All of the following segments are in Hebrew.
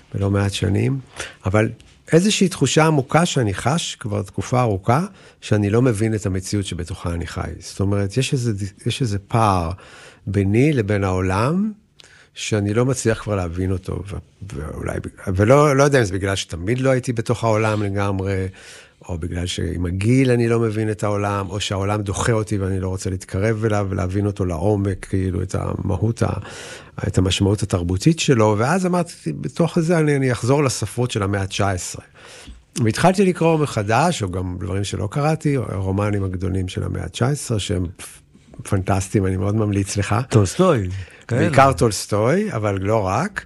בלא מעט שנים, אבל איזושהי תחושה עמוקה שאני חש כבר תקופה ארוכה, שאני לא מבין את המציאות שבתוכה אני חי. זאת אומרת, יש איזה פער ביני לבין העולם, שאני לא מצליח כבר להבין אותו, ולא יודע אם זה בגלל שתמיד לא הייתי בתוך העולם לגמרי, או בגלל שעם הגיל אני לא מבין את העולם, או שהעולם דוחה אותי ואני לא רוצה להתקרב אליו, ולהבין אותו לעומק, כאילו את המהות, את המשמעות התרבותית שלו, ואז אמרתי, בתוך זה אני אחזור לספרות של המאה ה-19. והתחלתי לקרוא מחדש, או גם דברים שלא קראתי, או הרומנים הגדולים של המאה ה-19, שהם פנטסטיים, אני מאוד ממליץ לך. טולסטוי. בעיקר טולסטוי, אבל לא רק.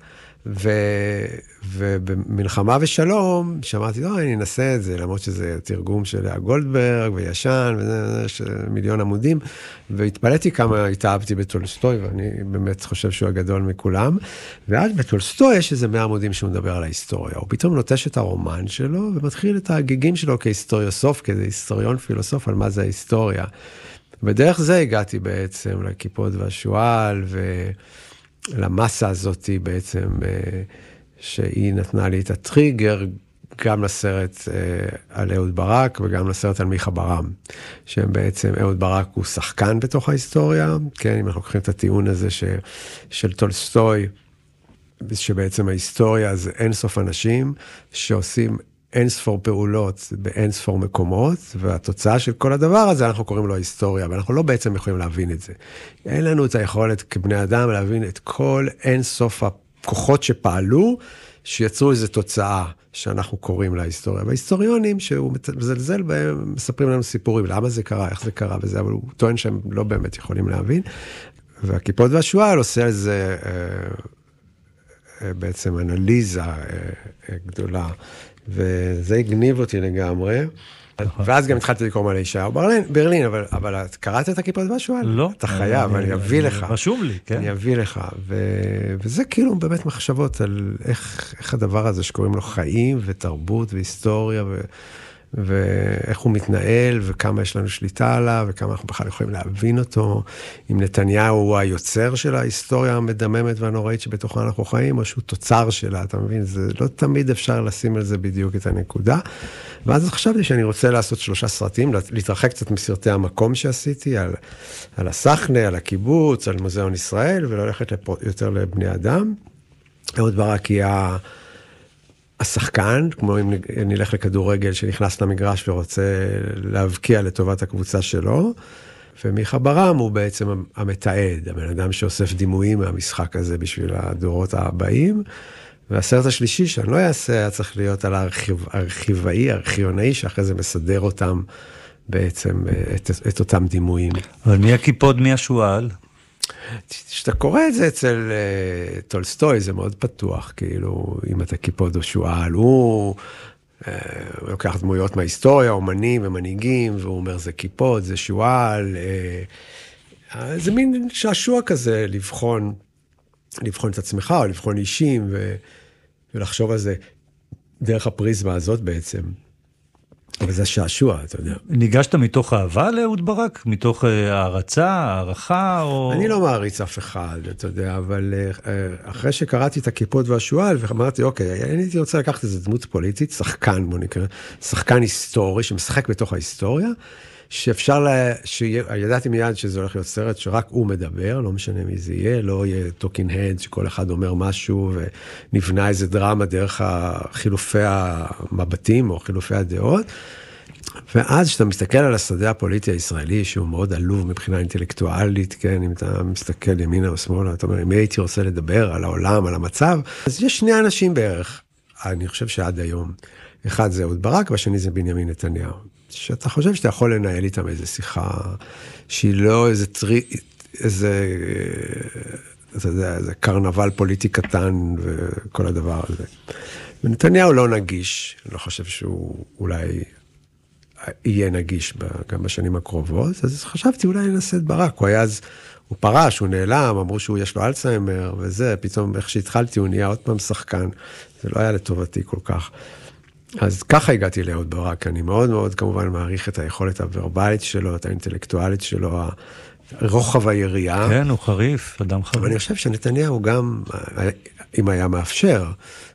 ובמלחמה ושלום, שמעתי, אני אנסה את זה, למרות שזה תרגום של גולדברג וישן, וזה מיליון עמודים, והתפלאתי כמה התאהבתי בטולסטוי, ואני באמת חושב שהוא הגדול מכולם, ואז בטולסטוי יש איזה 100 עמודים שהוא מדבר על ההיסטוריה, הוא פתאום נוטש את הרומן שלו, ומתחיל את הגיגים שלו כהיסטוריוסוף, כהיסטוריון פילוסוף על מה זה ההיסטוריה. בדרך זה הגעתי בעצם לקיפוד והשועל, ולמסה הזאת בעצם, שהיא נתנה לי את הטריגר, גם לסרט על אהוד ברק, וגם לסרט על מיכה ברם, שהם בעצם, אהוד ברק הוא שחקן בתוך ההיסטוריה, כן, אם אנחנו לוקחים את הטיעון הזה של טולסטוי, שבעצם ההיסטוריה זה אין סוף אנשים, שעושים אין ספור פעולות באין ספור מקומות, והתוצאה של כל הדבר הזה, אנחנו קוראים לו היסטוריה, ואנחנו לא בעצם יכולים להבין את זה. אין לנו את היכולת כבני אדם להבין את כל אין סוף הכוחות שפעלו, שיצרו איזו תוצאה שאנחנו קוראים לה היסטוריה. וההיסטוריונים שהוא מזלזל בהם, מספרים לנו סיפורים, למה זה קרה, איך זה קרה וזה, אבל הוא טוען שהם לא באמת יכולים להבין. והקיפוד והשועל עושה על זה בעצם אנליזה גדולה, וזה הגניב אותי לגמרי. ואז גם התחלתי לקרוא מלא ישעיהו ברלין, אבל קראת את הקיפוד והשועל? לא. אתה חייב, אני אביא לך. רשום לי, כן. אני אביא לך, וזה כאילו באמת מחשבות על איך הדבר הזה שקוראים לו חיים ותרבות והיסטוריה, ואיך הוא מתנהל, וכמה יש לנו שליטה עליו, וכמה אנחנו בכלל יכולים להבין אותו, אם נתניהו הוא היוצר של ההיסטוריה המדממת והנוראית שבתוכה אנחנו חיים, או שהוא תוצר שלה, אתה מבין? זה לא תמיד אפשר לשים על זה בדיוק את הנקודה. ואז חשבתי שאני רוצה לעשות 3 סרטים, להתרחק קצת מסרטי המקום שעשיתי, על הסחנה, על הקיבוץ, על מוזיאון ישראל, וללכת יותר לבני אדם. אהוד ברק יהיה השחקן, כמו אם נלך לכדורגל שנכנס למגרש ורוצה להבקיע לטובת הקבוצה שלו, ומיכה ברם הוא בעצם המתעד, הבן אדם שאוסף דימויים מהמשחק הזה בשביל הדורות הבאים, והסרט השלישי שאני לא אעשה, היה צריך להיות על הארכיונאי, שאחרי זה מסדר אותם בעצם, את אותם דימויים. אבל מי הקיפוד, מי השועל? כשאתה קורא את זה אצל טולסטוי, זה מאוד פתוח, כאילו, אם אתה קיפוד או שועל, הוא לוקח דמויות מההיסטוריה, אומנים ומנהיגים, והוא אומר, זה קיפוד, זה שועל, זה מין שעשוע כזה, לבחון את עצמך, או לבחון אישים, ולחשוב על זה דרך הפריזמה הזאת בעצם. אבל זה שעשוע, אתה יודע. ניגשת מתוך אהבה לאהוד ברק? מתוך הערצה, הערכה, או... אני לא מעריץ אף אחד, אתה יודע, אבל אחרי שקראתי את הקיפוד והשועל, ואמרתי, אוקיי, אני הייתי רוצה לקחת איזו דמות פוליטית, שחקן, בוא נקרא, שחקן היסטורי, שמשחק בתוך ההיסטוריה, שאפשר ידעתי מיד שזה הולך להיות סרט שרק הוא מדבר, לא משנה מי זה יהיה, לא יהיה טוקינג הד שכל אחד אומר משהו ונבנה איזה דרמה דרך חילופי המבטים או חילופי הדעות. ואז כשאתה מסתכל על השדה הפוליטי הישראלי, שהוא מאוד עלוב מבחינה אינטלקטואלית, כן, אם אתה מסתכל ימינה או שמאלה, אתה אומר, אם הייתי רוצה לדבר על העולם, על המצב, אז יש 2 אנשים בערך, אני חושב שעד היום. אחד זה אהוד ברק, והשני זה בנימין נתניהו. שאתה חושב שאתה יכול לנהל איתם איזו שיחה, שהיא לא איזה קרנבל פוליטי קטן וכל הדבר הזה. ונתניהו לא נגיש, אני לא חושב שהוא אולי יהיה נגיש גם בשנים הקרובות, אז חשבתי אולי ננסה את ברק, הוא היה אז, הוא פרש, הוא נעלם, אמרו שהוא יש לו אלצהיימר וזה, פתאום איך שהתחלתי הוא נהיה עוד פעם שחקן, זה לא היה לטובתי כל כך. אז ככה הגעתי לאהוד ברק, אני מאוד מאוד כמובן מעריך את היכולת הוורבלית שלו, את האינטלקטואלית שלו, רוחב היריעה. כן, הוא חריף, אדם חריף. ואני חושב שנתניהו גם, אם היה מאפשר,